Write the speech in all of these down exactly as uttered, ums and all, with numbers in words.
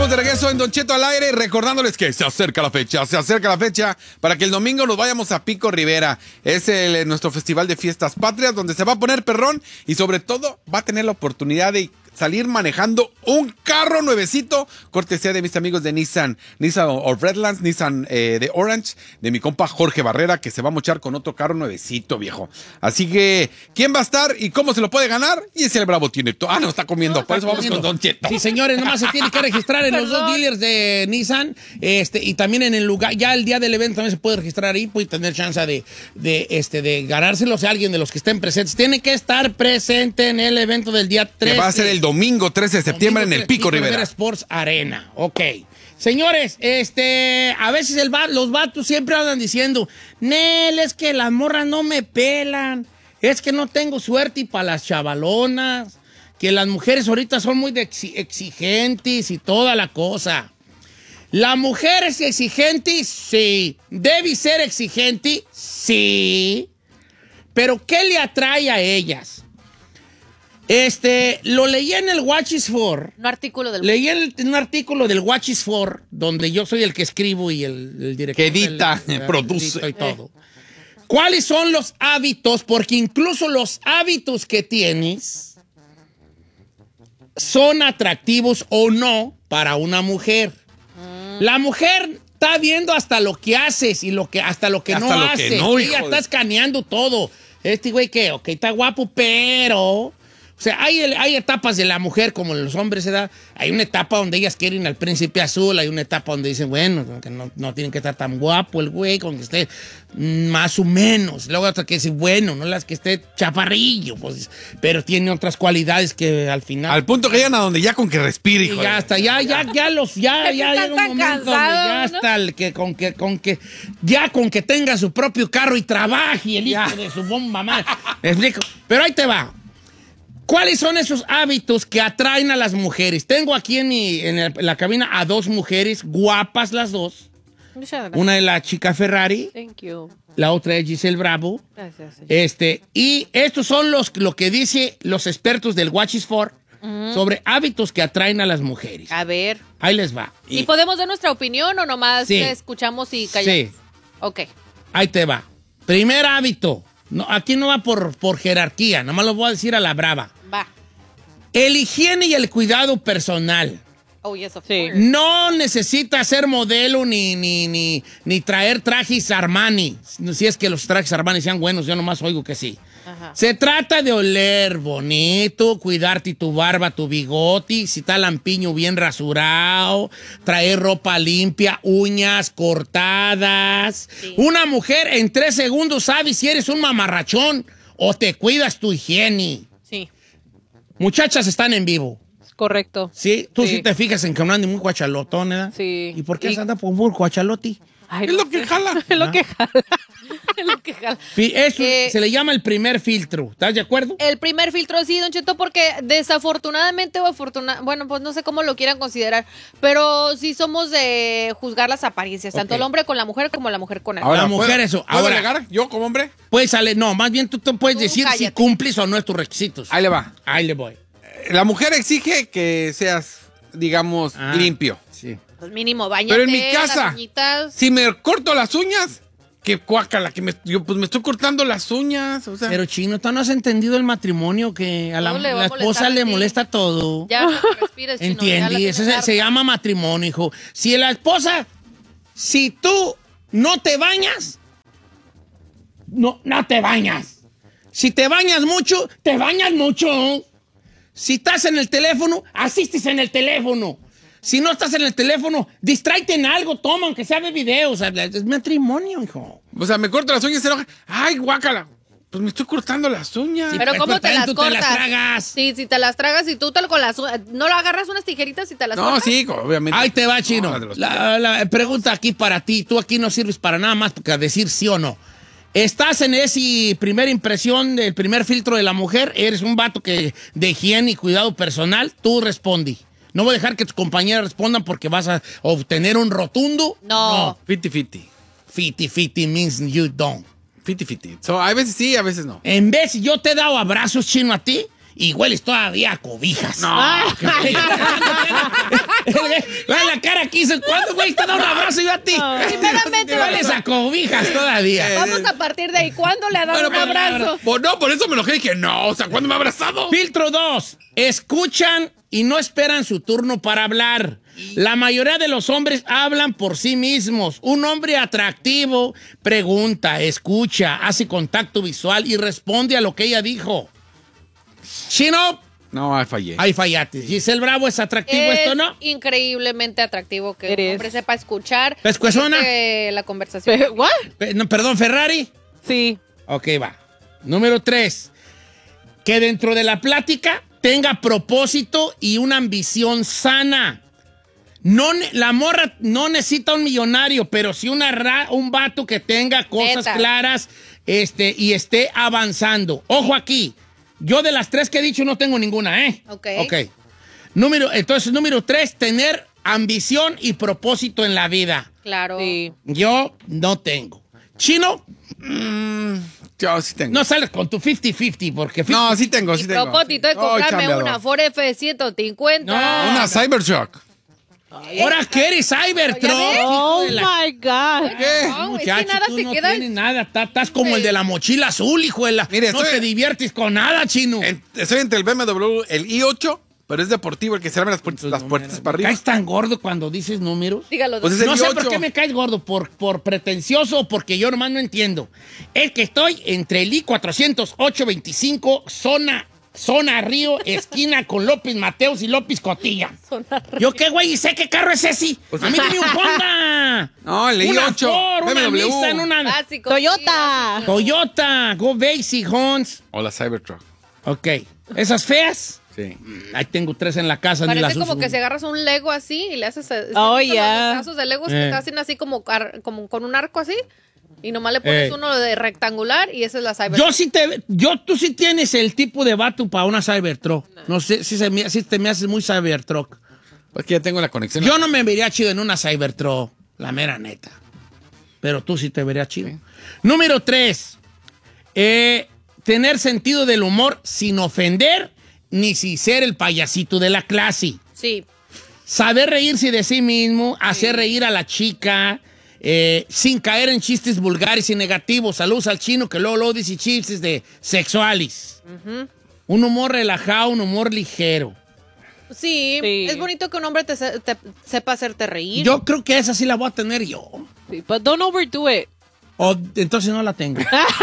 Estamos de regreso en Don Cheto al aire, recordándoles que se acerca la fecha, se acerca la fecha para que el domingo nos vayamos a Pico Rivera. Es el, nuestro festival de fiestas patrias donde se va a poner perrón y sobre todo va a tener la oportunidad de salir manejando un carro nuevecito, cortesía de mis amigos de Nissan, Nissan of Redlands, Nissan eh, de Orange, de mi compa Jorge Barrera, que se va a mochar con otro carro nuevecito, viejo. Así que, ¿quién va a estar y cómo se lo puede ganar? Y ese el Bravo tiene todo. Ah, no, está comiendo, no, por está eso comiendo. Vamos con Don Cheto. Sí, señores, nomás se tiene que registrar en los dos dealers de Nissan, este, y también en el lugar, ya el día del evento también se puede registrar ahí, puede tener chance de, de, este, de ganárselos a alguien de los que estén presentes. Tiene que estar presente en el evento del día tres. Que va a ser el domingo trece de septiembre domingo, en el Pico, Pico Rivera. Rivera Sports Arena. Ok. Señores, este, a veces el va, los vatos siempre andan diciendo, Nel, es que las morras no me pelan, es que no tengo suerte y para las chavalonas, que las mujeres ahorita son muy de exi exigentes y toda la cosa. ¿La mujer es exigente? Sí. ¿Debe ser exigente? Sí. ¿Pero qué le atrae a ellas? Este, lo leí en el Watch is For. Un artículo del... Leí el, un artículo del Watch is For, donde yo soy el que escribo y el, el director. Que edita, del, produce. Y todo. Eh. ¿Cuáles son los hábitos? Porque incluso los hábitos que tienes son atractivos o no para una mujer. Mm. La mujer está viendo hasta lo que haces y lo que, hasta lo que hasta no lo hace. Que no, ella está de... escaneando todo. Este güey que, ok, está guapo, pero... O sea, hay, hay etapas de la mujer como los hombres, se da. Hay una etapa donde ellas quieren al príncipe azul, hay una etapa donde dicen, bueno, que no, no tienen que estar tan guapo el güey, con que esté más o menos. Luego otra que dice, bueno, no las que esté chaparrillo, pues, pero tiene otras cualidades que al final... Al punto que llegan a donde ya con que respire, hijo. Y ya hasta, ya, ya, ya los, ya, ya llega un momento cansado, donde ya hasta el que, con que, con que, ya con que tenga su propio carro y trabaje el hijo ya. de su bomba madre. ¿Me explico? Pero ahí te va. ¿Cuáles son esos hábitos que atraen a las mujeres? Tengo aquí en, mi, en, el, en la cabina a dos mujeres, guapas las dos. Una es la chica Ferrari. Thank you. La otra es Giselle Bravo. Gracias, señor. Este, y estos son los, lo que dicen los expertos del Watch is For uh-huh. sobre hábitos que atraen a las mujeres. A ver. Ahí les va. ¿Y, ¿Y podemos dar nuestra opinión o nomás sí. escuchamos y callamos? Sí. Ok. Ahí te va. Primer hábito. No, aquí no va por, por jerarquía, nomás lo voy a decir a la brava. Va. El higiene y el cuidado personal. Oh, yes, of sí. No necesita ser modelo ni, ni, ni, ni traer trajes Armani. Si es que los trajes Armani sean buenos, yo nomás oigo que sí. Ajá. Se trata de oler bonito, cuidarte tu barba, tu bigote, si está lampiño bien rasurado, traer ropa limpia, uñas cortadas. Sí. Una mujer en tres segundos sabe si eres un mamarrachón o te cuidas tu higiene. Sí. Muchachas están en vivo. Correcto. Sí, tú sí, sí te fijas en que no ande muy guachalotón, ¿eh? Sí. ¿Y por qué y... anda por un guachaloti? Ay, es lo que jala. Es lo que jala. Es lo que jala. Eso eh, se le llama el primer filtro. ¿Estás de acuerdo? El primer filtro, sí, Don Cheto, porque desafortunadamente o afortunadamente, bueno, pues no sé cómo lo quieran considerar, pero sí somos de juzgar las apariencias, okay. tanto el hombre con la mujer como la mujer con el hombre. Ahora, la mujer, eso. ¿Puedo ahora, alegar yo como hombre? Pues sale, no, más bien tú, tú puedes tú decir cállate. Si cumples o no es tus requisitos. Ahí le va. Ahí le voy. La mujer exige que seas, digamos, ah, limpio. Sí. Pues mínimo, bañate. Pero en mi casa, si me corto las uñas, que cuácala, que me, yo pues me estoy cortando las uñas. O sea. Pero Chino, tú no has entendido el matrimonio, que a la, no la esposa le molesta todo. Ya, respires, Chino. ¿Entiendes? Eso se, se llama matrimonio, hijo. Si la esposa, si tú no te bañas, no, no te bañas. Si te bañas mucho, te bañas mucho. Si estás en el teléfono, asistes en el teléfono. Si no estás en el teléfono, distráete en algo, toma, aunque sea de video. O sea, es matrimonio, hijo. O sea, me corto las uñas y se enoja. ¡Ay, guácala! Pues me estoy cortando las uñas. Sí, pero ¿cómo pues, te las tú cortas? Te las tragas. Sí, si te las tragas y tú te con las uñas. ¿No lo agarras unas tijeritas y te las no, cortas? No, sí, obviamente. Ahí te va, Chino. No, la, la pregunta aquí para ti. Tú aquí no sirves para nada más que decir sí o no. ¿Estás en esa primera impresión del primer filtro de la mujer? ¿Eres un vato que de higiene y cuidado personal? Tú responde. No voy a dejar que tus compañeras respondan porque vas a obtener un rotundo. No. no. Fifty fifty. Fifty fifty means you don't. Fifty fifty. So, a veces sí, a veces no. En vez, yo te he dado abrazos, Chino, a ti y hueles todavía a cobijas. No. Va la cara aquí. ¿Cuándo, güey, te da un abrazo yo a ti? Primeramente, te vales a cobijas todavía. Vamos a partir de ahí. ¿Cuándo le ha dado bueno, un abrazo? Por, no, por eso me enojé y dije, no, o sea, ¿cuándo me ha abrazado? Filtro dos. Escuchan y no esperan su turno para hablar. La mayoría de los hombres hablan por sí mismos. Un hombre atractivo pregunta, escucha, hace contacto visual y responde a lo que ella dijo. Chino. No, ahí fallé. Ahí fallaste. Giselle Bravo, ¿es atractivo es esto, no? Increíblemente atractivo que Eres. un hombre sepa escuchar ¿Pescuezona? eh, la conversación. ¿What? Pe- no, perdón, Ferrari. Sí. Ok, va. Número tres. Que dentro de la plática tenga propósito y una ambición sana. No, ne- la morra no necesita un millonario, pero sí una ra- un vato que tenga cosas Neta. claras este, y esté avanzando. Ojo aquí. Yo de las tres que he dicho no tengo ninguna, ¿eh? Ok. Ok. Número, entonces, número tres, tener ambición y propósito en la vida. Claro. Sí. Yo no tengo. Chino, Mm, yo sí tengo. no sales con tu cincuenta cincuenta porque... No, sí tengo, sí Y tengo. propósito de Ay, comprarme chambeador. una Ford F ciento cincuenta. No. Una Cybertruck. ¿Ahora qué eres, Cybertruck? ¿Ya ves? Oh Hijo de la- my God. ¿Qué? No, es que Muchacho, nada tú te no queda. tienes nada. Estás, estás como el de la mochila azul, hijo de la... Mire, no estoy- te diviertes con nada, chino. En- estoy entre el B M W, el i ocho, pero es deportivo, el que se abre las puertas, las puertas para arriba. ¿Caes tan gordo cuando dices números? Dígalo. Pues don- es el No sé i ocho. por qué me caes gordo, por, por pretencioso o porque yo nomás no entiendo. Es que estoy entre el I cuatrocientos ocho veinticinco, zona, zona Río, esquina con López Mateos y López Cotilla. Zona ¿Yo qué, güey? ¿Y sé qué carro es ese? Pues A mí dime un Honda. No, el Una i ocho. Ford, B M una W. Nissan, una Básico. Toyota. sí, Toyota. Go Basic, Hons. O la Cybertruck. Ok. ¿Esas feas? Sí. Ahí tengo tres en la casa. ni Parece las como uso. que si agarras un Lego así y le haces... ¿has Oh, visto yeah. Los pedazos de Legos Eh. que te hacen así como, car- como con un arco así y nomás le pones Eh. uno de rectangular y esa es la Cyber. Yo sí te... Yo, tú sí tienes el tipo de vato para una Cybertruck. No, sé si, se me, si te me haces muy Cybertruck. Pues que ya tengo la conexión. Yo no me vería chido en una Cybertruck. La mera neta. Pero tú sí te verías chido. Sí. Número tres. Eh, tener sentido del humor sin ofender ni sin ser el payasito de la clase. Sí. Saber reírse de sí mismo, hacer reír a la chica, eh, sin caer en chistes vulgares y negativos. Saludos al chino que luego, luego dice chistes de sexuales. Un humor relajado, un humor ligero. Sí, Sí. es bonito que un hombre te, se- te sepa hacerte reír. Yo creo que esa sí la voy a tener yo. Sí, but don't overdo it. O entonces no la tengo.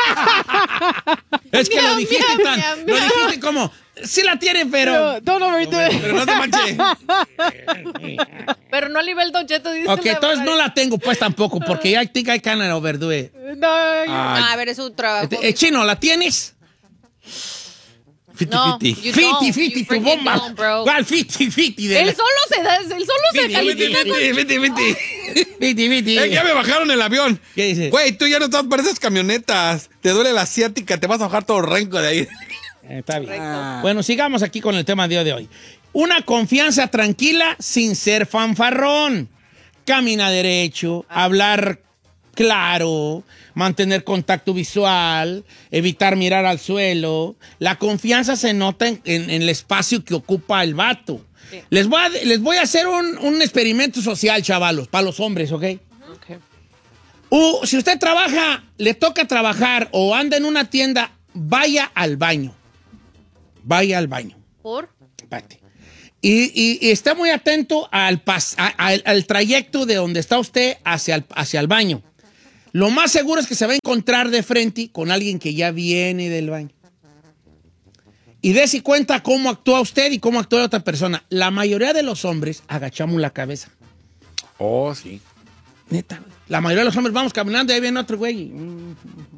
Es que lo Miau, dijiste miau, tan, miau, lo miau. dijiste como, sí la tiene, pero... No, don't overdo it. Pero no te manches. Pero no a nivel Don Cheto, dice Ok, la entonces no barbaridad. la tengo pues tampoco, porque I think I can overdo it. No, Ah, a ver, es un trabajo. Este, eh, Chino, ¿la tienes? Fiti, No, fiti. you Fiti, don't. fiti, You tu freaking bomba. don't, bro. ¿Cuál fiti, fiti? De Él la- solo se da, él solo se Fiti, califica fiti, con... Fiti, fiti, fiti. Fiti, fiti. Eh, ya me bajaron el avión. ¿Qué dice? Güey, tú ya no estás para esas camionetas. Te duele la asiática, te vas a bajar todo el renco de ahí. Eh, está bien. Ah. Bueno, sigamos aquí con el tema de hoy de hoy. Una confianza tranquila sin ser fanfarrón. Camina derecho, hablar claro, mantener contacto visual, evitar mirar al suelo. La confianza se nota en, en- en el espacio que ocupa el vato. Les voy a, les voy a hacer un, un experimento social, chavalos, para los hombres, ¿ok? Okay. Uh, si usted trabaja, le toca trabajar o anda en una tienda, vaya al baño. Vaya al baño. ¿Por? Espérate. Y, y- y esté muy atento al, pas- a- al, al trayecto de donde está usted hacia el, hacia el baño. Lo más seguro es que se va a encontrar de frente con alguien que ya viene del baño. Y dése cuenta cómo actúa usted y cómo actúa la otra persona. La mayoría de los hombres agachamos la cabeza. Oh, sí. Neta. La mayoría de los hombres vamos caminando y ahí viene otro güey. Mm.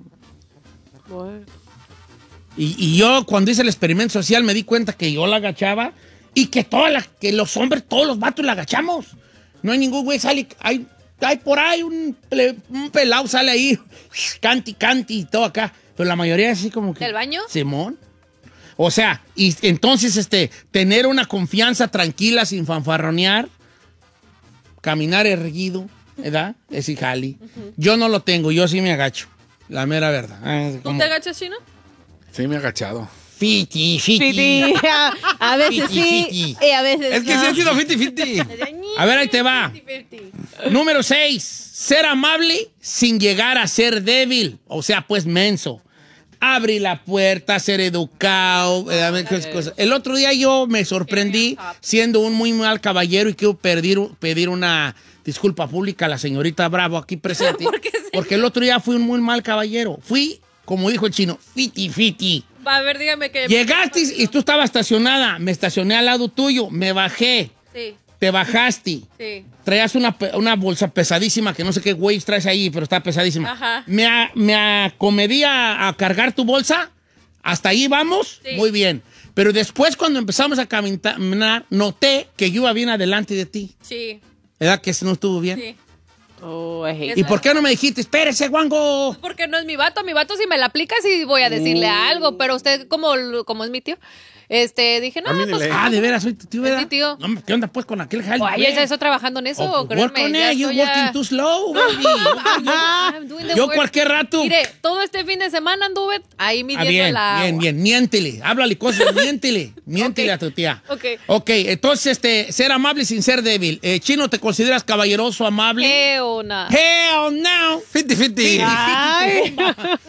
What? Y, y yo cuando hice el experimento social me di cuenta que yo la agachaba y que, todas las, que los hombres, todos los vatos la agachamos. No hay ningún güey, sale, hay, hay por ahí un, ple- un pelado, sale ahí, canti, canti y todo acá. Pero la mayoría es así como que... ¿Del baño? Simón. O sea, y entonces este, tener una confianza tranquila sin fanfarronear, caminar erguido, ¿verdad? Es jali. Yo no lo tengo, yo sí me agacho. La mera verdad. Ah, ¿Tú como- te agachas, Chino? Sí, me he agachado. Fiti, fiti. Fiti. A, a veces Fiti, sí fiti. y a veces Es que no. sí ha sido fifty fifty. A ver, ahí te va. Número seis. Ser amable sin llegar a ser débil. O sea, pues menso. Abrir la puerta, ser educado. eh, cosas. El otro día yo me sorprendí siendo un muy mal caballero y quiero pedir, pedir una disculpa pública a la señorita Bravo aquí presente. ¿Por qué, señor? Porque el otro día fui un muy mal caballero. Fui, como dijo el chino, fiti, fiti. Va, a ver, dígame que... Llegaste y tú estabas estacionada. Me estacioné al lado tuyo. Me bajé. Sí, Te bajaste. sí. Traías una, pe- una bolsa pesadísima que no sé qué güey traes ahí, pero está pesadísima. Ajá. Me, a- me acomedí a, a cargar tu bolsa. ¿Hasta ahí vamos? Sí. Muy bien. Pero después, cuando empezamos a caminar, noté que yo iba bien adelante de ti. Sí, ¿Verdad que eso no estuvo bien? sí. Oh, I hate ¿Y por qué no me dijiste, espérese, guango? Porque no es mi vato. Mi vato, si me la aplica, sí voy a decirle algo. Pero usted, como, como es mi tío, este, dije, no, A mí ni pues... le- Ah, de veras, soy tu tío, ¿verdad? Es mi tío. No, ¿qué onda pues con aquel jale? Oye, pues? ¿ya está trabajando en eso? Oh, Créeme, work on ya it, you're estoy working ya- too slow, baby. I'm doing the Yo work. cualquier rato. Mire, todo este fin de semana anduve ahí Ah, midiendo bien, la bien, agua. bien. Miéntele. Háblale cosas, miéntele. Miéntele Ok. a tu tía. Ok. Ok, entonces, este, ser amable sin ser débil. Eh, Chino, ¿te consideras caballeroso, amable? ¿Qué onda? Hell no. fifty fifty. Ay.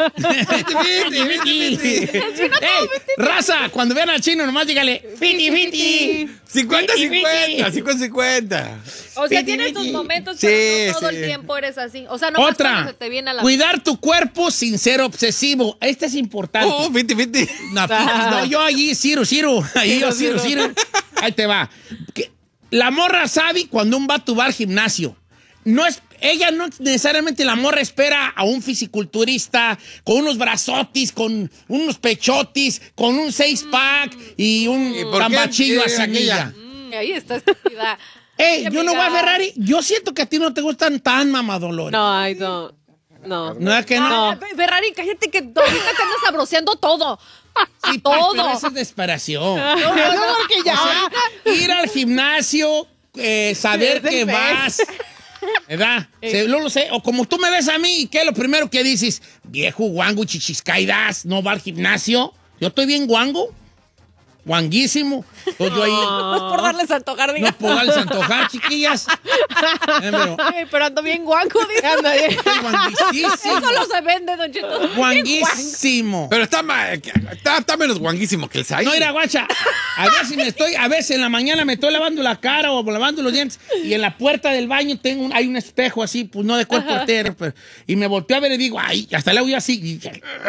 Ey, raza, cuando vean al chino, nomás dígale, fiti, fiti. cincuenta Fifty, cincuenta. fifty. cincuenta cincuenta. O sea, Piti, tienes piti. tus momentos, Sí, pero no todo sí. el tiempo eres así. O sea, no cuando Otra, se te viene a la... cuidar tu cuerpo sin ser obsesivo. Este es importante. Oh, fifty fifty. No, no, yo allí, Ciro, Ciro. Ahí yo, Ciro, Ciro. Ahí te va. Que la morra sabe cuando un vato va al gimnasio. No es, ella no necesariamente la morra espera a un fisiculturista con unos brazotis, con unos pechotis, con un seis pack y un ¿Y por qué tambachillo a quiere semilla. aquella? Mm, ahí está estúpida. Ey, Ay, yo no voy a amiga. Ferrari. Yo siento que a ti no te gustan tan mamadolores. No, I don't. No. ¿No es que no? Ah, Ferrari, cállate que ahorita te andas sabroseando todo. Sí, todo. pero eso es desesperación. No, porque ya. O sea, ir al gimnasio, eh, saber Es el que pez. vas. ¿Verdad? Se- no lo sé. O como tú me ves a mí, ¿qué es lo primero que dices? Viejo guango, chichiscaidas, no va al gimnasio. Yo estoy bien guango. Guanguísimo. Entonces yo ahí. No es por darles a antojar, No diga. puedo darles antojar, chiquillas. Eh, pero Ay, pero ando bien guango, dice. Anda bien. estoy guanguísimo. Eso no se vende, Don Cheto. Guanguísimo. Pero está, ma- está, está menos guanguísimo que el Sai. No, mira, guacha, a veces me estoy, a veces en la mañana me estoy lavando la cara o lavando los dientes y en la puerta del baño tengo un- hay un espejo así, pues no de cuerpo entero, pero- y me volteo a ver y digo, ay, hasta le hago yo así. y-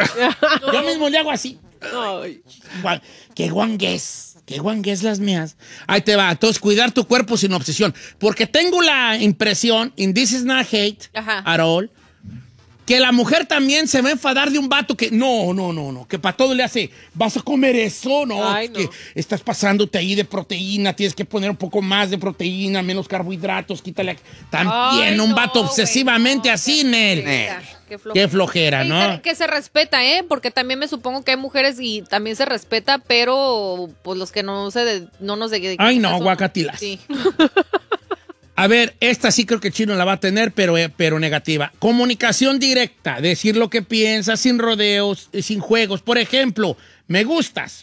yo mismo le hago así. Ay. Guan- Qué guangués, qué guangués las mías. Ahí te va, entonces cuidar tu cuerpo sin obsesión, porque tengo la impresión, and this is not hate Ajá. at all, que la mujer también se va a enfadar de un vato que, no, no, no, no, que para todo le hace, vas a comer eso, no, Ay, es que no. estás pasándote ahí de proteína, tienes que poner un poco más de proteína, menos carbohidratos, quítale. También Ay, un no, vato güey, obsesivamente no, así, qué Nel. flojera, Qué flojera. Qué flojera, Y ¿no? se- que se respeta, ¿eh? Porque también me supongo que hay mujeres y también se respeta, pero pues los que no se de- no nos dedicamos Ay, no, a eso, guacatilas. Sí. A ver, esta sí creo que el chino la va a tener, pero, eh, pero negativa. Comunicación directa, decir lo que piensas, sin rodeos, eh, sin juegos. Por ejemplo, me gustas.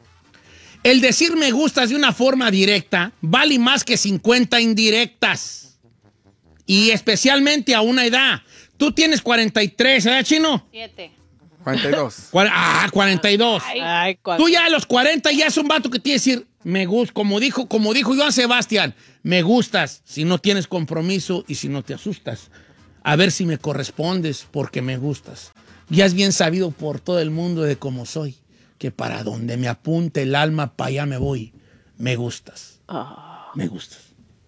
El decir me gustas de una forma directa vale más que cincuenta indirectas. Y especialmente a una edad. Tú tienes cuarenta y tres, ¿verdad, chino? Siete. cuarenta y dos. Cuar- ah, cuarenta y dos. Ay, cuatro. Tú ya a los cuarenta ya es un vato que tiene que decir, me gusta, como dijo, como dijo Joan Sebastián, me gustas si no tienes compromiso y si no te asustas. A ver si me correspondes porque me gustas. Ya es bien sabido por todo el mundo de cómo soy, que para donde me apunte el alma, para allá me voy. Me gustas. Ah. Me gustas.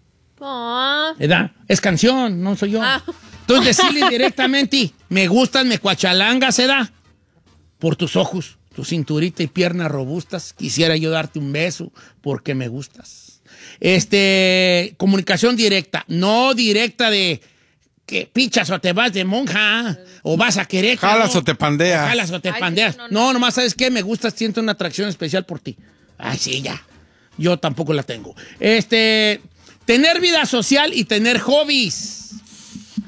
Ah. ¿Verdad? Es canción, no soy yo. Ah. Entonces decirle directamente, me gustas, me cuachalangas, ¿se da? Por tus ojos, tu cinturita y piernas robustas, quisiera yo darte un beso porque me gustas. Este, comunicación directa, no directa de que pichas o te vas de monja o vas a querer. Jalas o te pandeas. Jalas o te Ay, pandeas. no, No, no. nomás sabes qué, me gustas, siento una atracción especial por ti. Ay, sí, ya. Yo tampoco la tengo. Este, tener vida social y tener hobbies.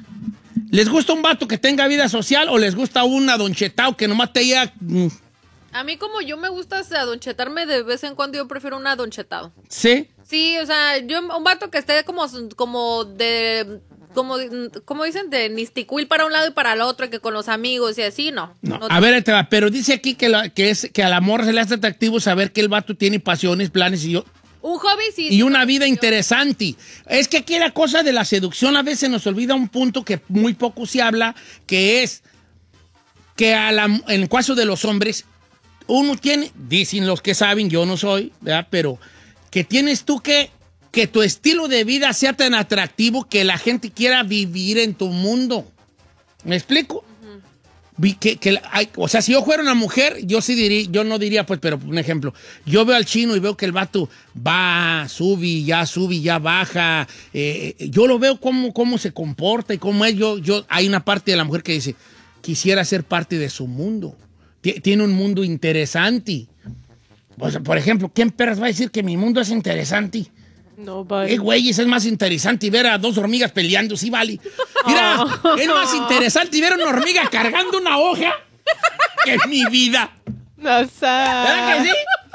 ¿Les gusta un vato que tenga vida social o les gusta una Don Chetao que nomás te diga mm, A mí como yo me gusta adonchetarme de vez en cuando, yo prefiero un adonchetado. ¿Sí? Sí, o sea, yo un vato que esté como, como de... Como, como dicen, de nisticuil para un lado y para el otro, que con los amigos y así, no. No, no a ver, ahí te va, pero dice aquí que, la, que, es, que al amor se le hace atractivo saber que el vato tiene pasiones, planes y yo... Un hobby, sí. Y una vida interesante. Es que aquí la cosa de la seducción a veces nos olvida un punto que muy poco se habla, que es que a la, en el caso de los hombres, uno tiene, dicen los que saben, yo no soy, ¿verdad? Pero que tienes tú que... que tu estilo de vida sea tan atractivo que la gente quiera vivir en tu mundo. ¿Me explico? Uh-huh. que, que, hay, o sea, si yo fuera una mujer, yo sí diría, yo no diría, pues, pero un ejemplo, yo veo al chino y veo que el vato va, sube, ya sube, ya baja. Eh, yo lo veo cómo, cómo se comporta y cómo es. Yo, yo, hay una parte de la mujer que dice, quisiera ser parte de su mundo. T- tiene un mundo interesante. O sea, por ejemplo, ¿quién perras va a decir que mi mundo es interesante? No, vale. Eh, güey, es más interesante ver a dos hormigas peleando, sí, vale. Mira, oh. es más interesante ver a una hormiga cargando una hoja que en mi vida. No sé. ¿Verdad que sí?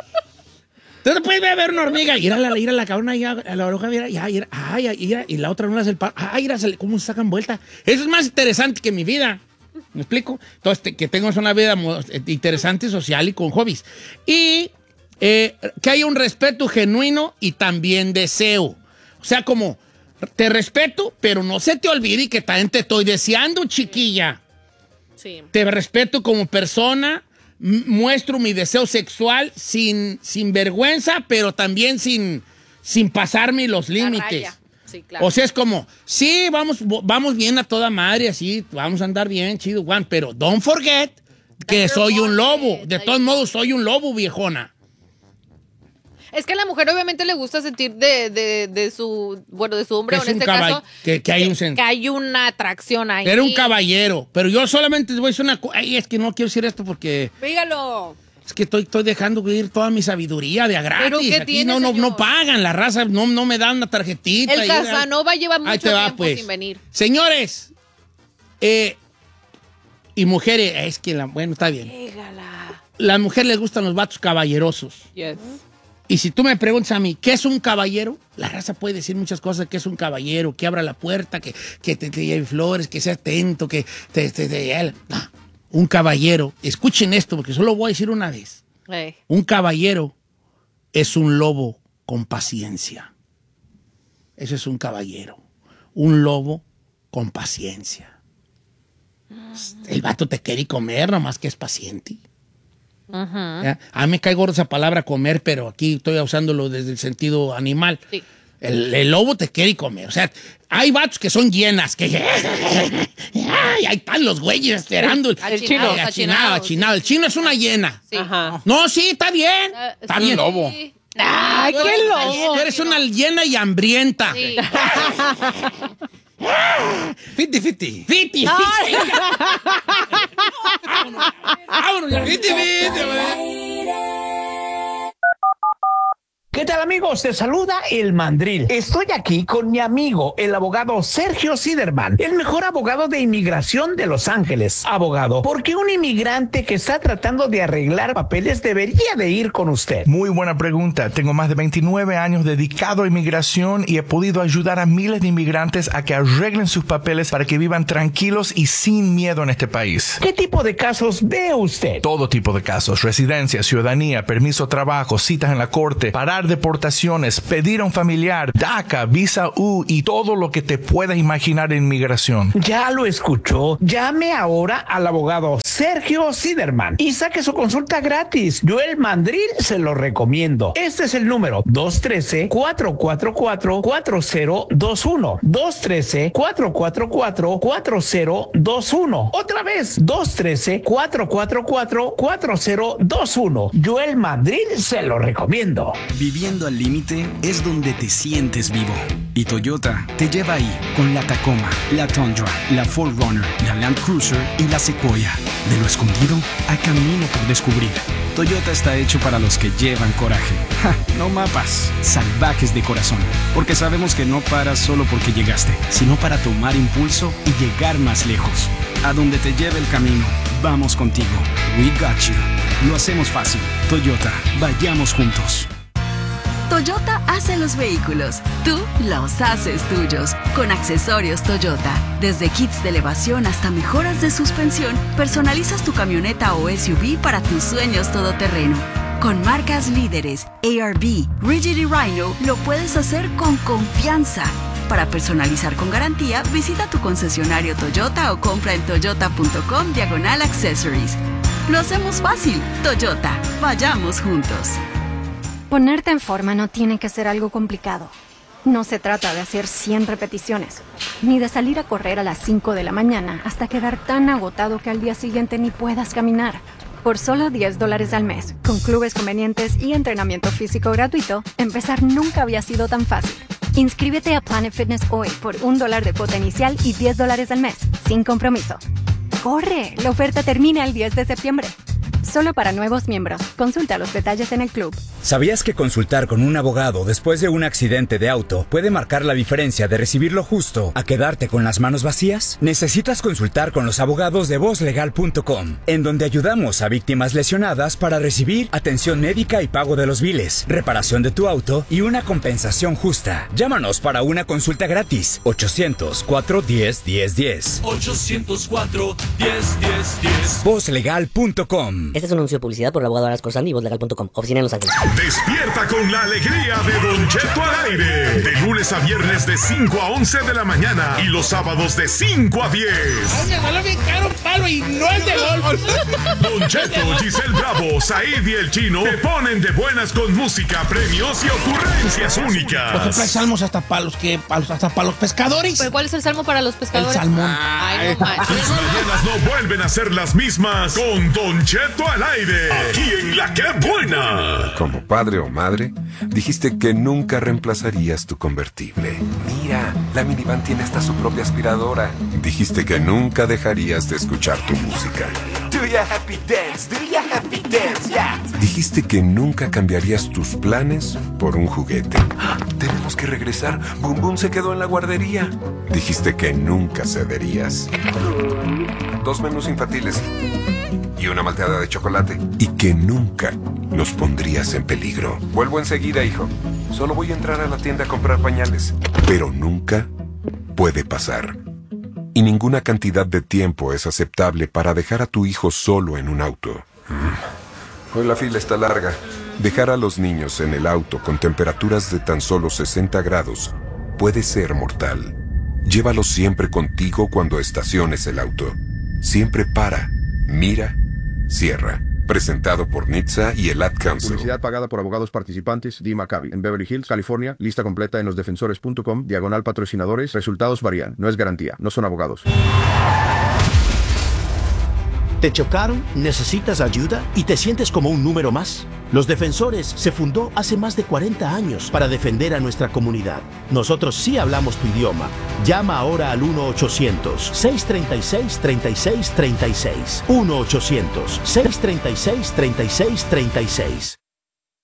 Tú no puedes ver una hormiga, ir a la, ir a la cabrona, ir a la hoja, mira, ya, ir, ay, ir, y la otra no hace el par, ay, ir, cómo se sacan vuelta. Eso es más interesante que mi vida. ¿Me explico? Entonces, que tengas una vida interesante, social y con hobbies. Y... Eh, que haya un respeto genuino y también deseo. O sea, como te respeto, pero no se te olvide que también te estoy deseando, chiquilla. Sí. Te respeto como persona, m- muestro mi deseo sexual sin, sin vergüenza, pero también sin, sin pasarme los límites. Sí, claro. O sea, es como, sí, vamos, vamos bien a toda madre, así, vamos a andar bien, chido, Juan, pero don't forget que soy un lobo. De todos modos, soy un lobo, viejona. Es que a la mujer obviamente le gusta sentir de, de, de su, bueno, de su hombre, o en este caso, que, que, hay un que, que hay una atracción ahí. Era un caballero, pero yo solamente voy a decir una cosa. Ay, es que no quiero decir esto porque... Dígalo. Es que estoy, estoy dejando ir toda mi sabiduría de a gratis. ¿Pero qué Aquí tiene, no, no, señor? no pagan, la raza no, no me dan una tarjetita. El Casanova lleva mucho te va, tiempo pues. sin venir. Señores, eh, y mujeres, es que, la, bueno, está bien. Dígala. Las mujeres les gustan los vatos caballerosos. Yes. Y si tú me preguntas a mí, ¿qué es un caballero? La raza puede decir muchas cosas, ¿qué es un caballero? Que abra la puerta, que, que te, te lleve flores, que sea atento, que te... te, te no. Un caballero, escuchen esto porque solo voy a decir una vez. Hey. Un caballero es un lobo con paciencia. Eso es un caballero. Un lobo con paciencia. Mm. El vato te quiere comer, nomás que es paciente. Uh-huh. A mí me cae gordo esa palabra comer, pero aquí estoy usándolo desde el sentido animal. Sí. El, el lobo te quiere comer. O sea, hay vatos que son llenas, que ay, ahí están los güeyes esperando. El, el chino. El achinado, achinado. El chino es una hiena. Sí. Ajá. No, sí, está bien. Uh, está sí. bien. Lobo. ¡Ay, qué lobo! Tú eres una llena y hambrienta. Sí. Fiti, fiti. Fiti, fiti. Vámonos, ya. Fiti, fiti, güey. ¿Qué tal, amigos? Te saluda el Mandril. Estoy aquí con mi amigo, el abogado Sergio Siderman, el mejor abogado de inmigración de Los Ángeles. Abogado, ¿por qué un inmigrante que está tratando de arreglar papeles debería de ir con usted? Muy buena pregunta. Tengo más de veintinueve años dedicado a inmigración y he podido ayudar a miles de inmigrantes a que arreglen sus papeles para que vivan tranquilos y sin miedo en este país. ¿Qué tipo de casos ve usted? Todo tipo de casos: residencia, ciudadanía, permiso de trabajo, citas en la corte, parar deportaciones, pedir a un familiar, DACA, visa U y todo lo que te puedas imaginar en inmigración. Ya lo escuchó. Llame ahora al abogado Sergio Siderman y saque su consulta gratis. Yo, el Mandril, se lo recomiendo. Este es el número dos uno tres, cuatro cuatro cuatro, cuatro cero dos uno. dos uno tres, cuatro cuatro cuatro, cuatro cero dos uno. Otra vez, dos uno tres, cuatro cuatro cuatro, cuatro cero dos uno. Yo, el Mandril, se lo recomiendo. Viviendo al límite es donde te sientes vivo. Y Toyota te lleva ahí con la Tacoma, la Tundra, la cuatro runner, la Land Cruiser y la Sequoia. De lo escondido a camino por descubrir. Toyota está hecho para los que llevan coraje. Ja, no mapas, salvajes de corazón. Porque sabemos que no paras solo porque llegaste, sino para tomar impulso y llegar más lejos. A donde te lleve el camino, vamos contigo. We got you. Lo hacemos fácil. Toyota, vayamos juntos. Toyota hace los vehículos, tú los haces tuyos. Con accesorios Toyota, desde kits de elevación hasta mejoras de suspensión, personalizas tu camioneta o S U V para tus sueños todoterreno. Con marcas líderes, A R B, Rigid y Rhino, lo puedes hacer con confianza. Para personalizar con garantía, visita tu concesionario Toyota o compra en toyota.com diagonal accessories. Lo hacemos fácil. Toyota, vayamos juntos. Ponerte en forma no tiene que ser algo complicado. No se trata de hacer cien repeticiones, ni de salir a correr a las cinco de la mañana hasta quedar tan agotado que al día siguiente ni puedas caminar. Por solo diez dólares al mes, con clubes convenientes y entrenamiento físico gratuito, empezar nunca había sido tan fácil. Inscríbete a Planet Fitness hoy por un dólar de cuota inicial y diez dólares al mes, sin compromiso. ¡Corre! La oferta termina el diez de septiembre. Solo para nuevos miembros. Consulta los detalles en el club. ¿Sabías que consultar con un abogado después de un accidente de auto puede marcar la diferencia de recibir lo justo a quedarte con las manos vacías? Necesitas consultar con los abogados de voz legal punto com, en donde ayudamos a víctimas lesionadas para recibir atención médica y pago de los biles, reparación de tu auto y una compensación justa. Llámanos para una consulta gratis. ochocientos, cuatro diez, diez diez. ochocientos cuatro, diez diez diez. voz legal punto com. Este es un anuncio de publicidad por el abogado Aras Corsandi y voz legal punto com. Oficina en Los Ángeles. Despierta con la alegría de Don Cheto al aire. De lunes a viernes de cinco a once de la mañana y los sábados de cinco a diez. Oye, solo bien caro palo y no el de golf. Don Cheto, Giselle Bravo, Said y el Chino te ponen de buenas con música, premios y ocurrencias únicas. Por ejemplo, hay salmos hasta para los que hasta para los pescadores. ¿Pero cuál es el salmo para los pescadores? El salmón. Ay, no manches. Tus mañanas no vuelven a ser las mismas con Don Cheto al aire. Aquí en La Que Buena. Como padre o madre, dijiste que nunca reemplazarías tu convertible. Mira, la minivan tiene hasta su propia aspiradora. Dijiste que nunca dejarías de escuchar tu música. Do ya happy dance, do ya happy dance, yeah. Dijiste que nunca cambiarías tus planes por un juguete. Tenemos que regresar. Boom Boom se quedó en la guardería. Dijiste que nunca cederías. Dos menús infantiles y una malteada de chocolate. Y que nunca los pondrías en peligro. Vuelvo enseguida, hijo. Solo voy a entrar a la tienda a comprar pañales. Pero nunca puede pasar. Y ninguna cantidad de tiempo es aceptable para dejar a tu hijo solo en un auto. Hoy la fila está larga. Dejar a los niños en el auto con temperaturas de tan solo sesenta grados puede ser mortal. Llévalos siempre contigo cuando estaciones el auto. Siempre para, mira, cierra. Presentado por N H T S A y el Ad Council. Publicidad pagada por abogados participantes. D. Maccabi. En Beverly Hills, California. Lista completa en losdefensores punto com. Diagonal patrocinadores. Resultados varían. No es garantía. No son abogados. ¿Te chocaron? ¿Necesitas ayuda? ¿Y te sientes como un número más? Los Defensores se fundó hace más de cuarenta años para defender a nuestra comunidad. Nosotros sí hablamos tu idioma. Llama ahora al uno ochocientos, seis tres seis, tres seis tres seis. uno ochocientos, seis tres seis, tres seis tres seis.